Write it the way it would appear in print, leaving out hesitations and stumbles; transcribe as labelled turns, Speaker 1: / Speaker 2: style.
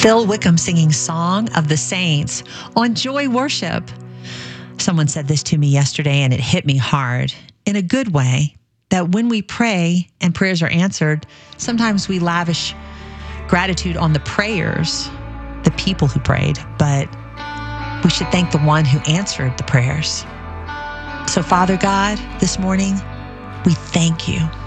Speaker 1: Phil Wickham singing Song of the Saints on Joy Worship. Someone said this to me yesterday and it hit me hard in a good way, that when we pray and prayers are answered, sometimes we lavish gratitude on the prayers, the people who prayed, but we should thank the one who answered the prayers. So Father God, this morning, we thank you.